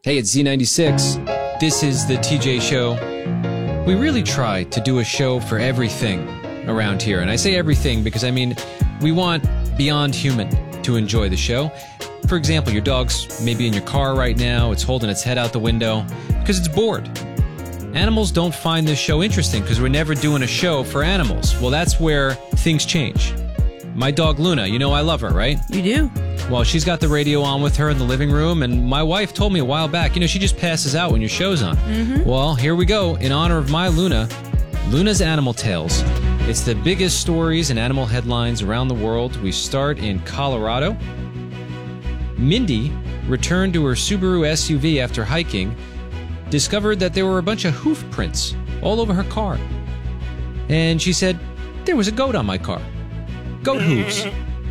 Hey, it's Z96. This is the TJ Show. We really try to do a show for everything around here. And I say everything because, we want Beyond Human to enjoy the show. For example, your dog's maybe in your car right now. It's holding its head out the window because it's bored. Animals don't find this show interesting because we're never doing a show for animals. Well, that's where things change. My dog, Luna, you know I love her, right? You do? Well, she's got the radio on with her in the living room, and my wife told me a while back, she just passes out when your show's on. Mm-hmm. Well, here we go. In honor of my Luna, Luna's Animal Tales. It's the biggest stories and animal headlines around the world. We start in Colorado. Mindy returned to her Subaru SUV after hiking, discovered that there were a bunch of hoof prints all over her car. And she said, there was a goat on my car. Goat hooves.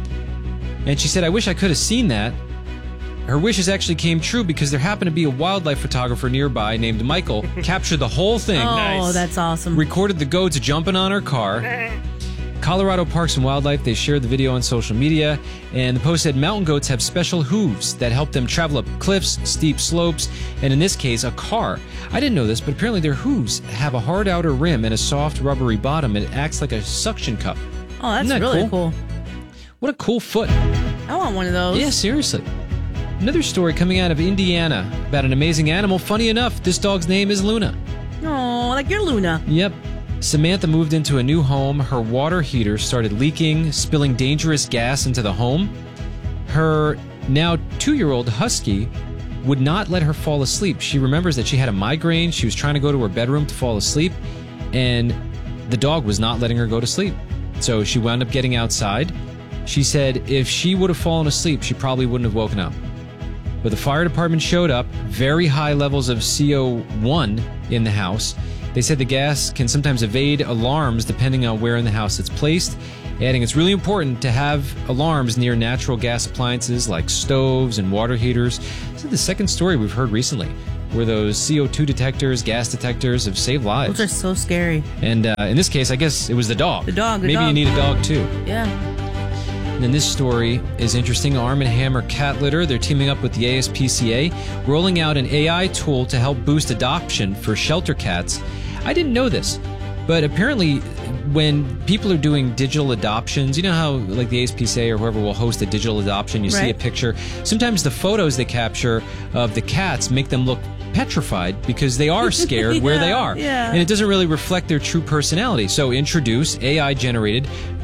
And she said, I wish I could have seen that. Her wishes actually came true because there happened to be a wildlife photographer nearby named Michael, captured the whole thing. Oh, nice. That's awesome. Recorded the goats jumping on her car. Colorado Parks and Wildlife, they shared the video on social media, and the post said mountain goats have special hooves that help them travel up cliffs, steep slopes, and in this case, a car. I didn't know this, but apparently their hooves have a hard outer rim and a soft rubbery bottom, and it acts like a suction cup. Oh, that's really cool. What a cool foot. I want one of those. Yeah, seriously. Another story coming out of Indiana about an amazing animal. Funny enough, this dog's name is Luna. Oh, like your Luna. Yep. Samantha moved into a new home. Her water heater started leaking, spilling dangerous gas into the home. Her now 2-year-old husky would not let her fall asleep. She remembers that she had a migraine. She was trying to go to her bedroom to fall asleep, and the dog was not letting her go to sleep. So she wound up getting outside. She said if she would have fallen asleep, she probably wouldn't have woken up. But the fire department showed up, very high levels of CO1 in the house. They said the gas can sometimes evade alarms depending on where in the house it's placed, adding it's really important to have alarms near natural gas appliances like stoves and water heaters. This is the second story we've heard recently where those CO2 detectors, gas detectors have saved lives. Those are so scary. And in this case, I guess it was the dog. Maybe you need a dog too. Yeah. And then this story is interesting. Arm & Hammer Cat Litter, they're teaming up with the ASPCA, rolling out an AI tool to help boost adoption for shelter cats. I didn't know this, but apparently when people are doing digital adoptions, you know how like the ASPCA or whoever will host a digital adoption, you see a picture. Sometimes the photos they capture of the cats make them look petrified because they are scared where they are. Yeah. And it doesn't really reflect their true personality. So introduce AI-generated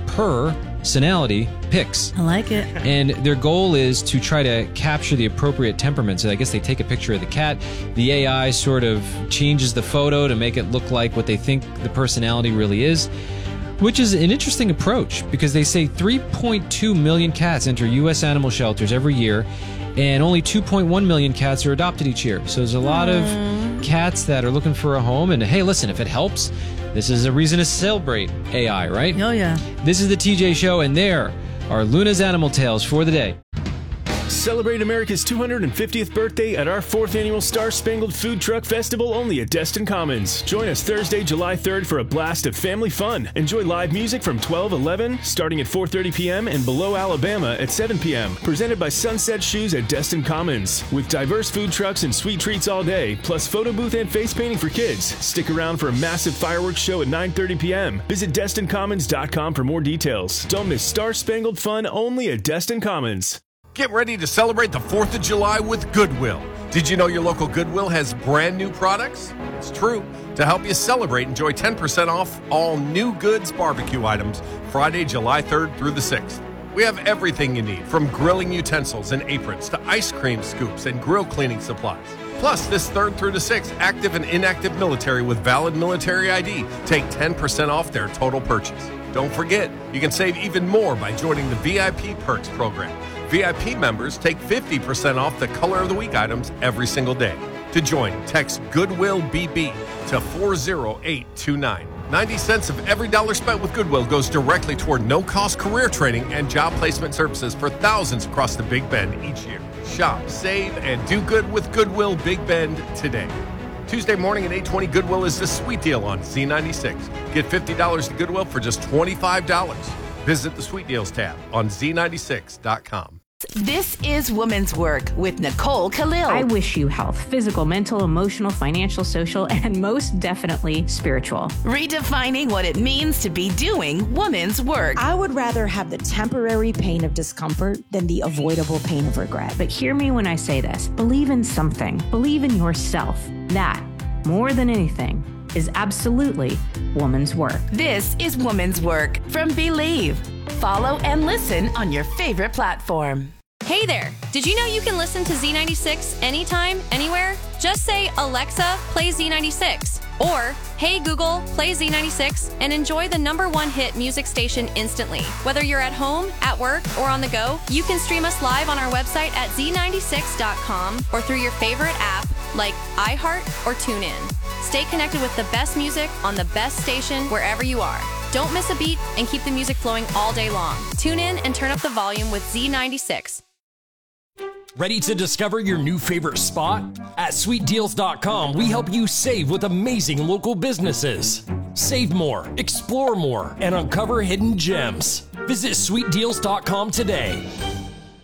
personality pics. I like it. And their goal is to try to capture the appropriate temperament. So I guess they take a picture of the cat. The AI sort of changes the photo to make it look like what they think the personality really is, which is an interesting approach because they say 3.2 million cats enter U.S. animal shelters every year, and only 2.1 million cats are adopted each year. So there's a lot of cats that are looking for a home. And hey, listen, if it helps, this is a reason to celebrate AI, right? Oh, yeah. This is the TJ Show, and there are Luna's Animal Tales for the day. Celebrate America's 250th birthday at our 4th annual Star Spangled Food Truck Festival only at Destin Commons. Join us Thursday, July 3rd for a blast of family fun. Enjoy live music from 12:11, starting at 4:30 p.m. and Below Alabama at 7 p.m. Presented by Sunset Shoes at Destin Commons. With diverse food trucks and sweet treats all day, plus photo booth and face painting for kids. Stick around for a massive fireworks show at 9:30 p.m. Visit DestinCommons.com for more details. Don't miss Star Spangled Fun only at Destin Commons. Get ready to celebrate the 4th of July with Goodwill. Did you know your local Goodwill has brand new products? It's true. To help you celebrate, enjoy 10% off all new goods barbecue items Friday, July 3rd through the 6th. We have everything you need, from grilling utensils and aprons to ice cream scoops and grill cleaning supplies. Plus, this 3rd through the 6th, active and inactive military with valid military ID take 10% off their total purchase. Don't forget, you can save even more by joining the VIP Perks program. VIP members take 50% off the Color of the Week items every single day. To join, text Goodwill BB to 40829. 90 cents of every dollar spent with Goodwill goes directly toward no-cost career training and job placement services for thousands across the Big Bend each year. Shop, save, and do good with Goodwill Big Bend today. Tuesday morning at 8:20, Goodwill is the sweet deal on Z96. Get $50 to Goodwill for just $25. Visit the Sweet Deals tab on Z96.com. This is Woman's Work with Nicole Khalil. I wish you health, physical, mental, emotional, financial, social, and most definitely spiritual. Redefining what it means to be doing woman's work. I would rather have the temporary pain of discomfort than the avoidable pain of regret. But hear me when I say this. Believe in something. Believe in yourself. That, more than anything, is absolutely woman's work. This is Woman's Work from Believe. Follow and listen on your favorite platform. Hey there! Did you know you can listen to Z96 anytime, anywhere? Just say, Alexa, play Z96. Or, hey Google, play Z96 and enjoy the #1 hit music station instantly. Whether you're at home, at work, or on the go, you can stream us live on our website at z96.com or through your favorite app like iHeart or TuneIn. Stay connected with the best music on the best station wherever you are. Don't miss a beat and keep the music flowing all day long. Tune in and turn up the volume with Z96. Ready to discover your new favorite spot? At sweetdeals.com, we help you save with amazing local businesses. Save more, explore more, and uncover hidden gems. Visit sweetdeals.com today.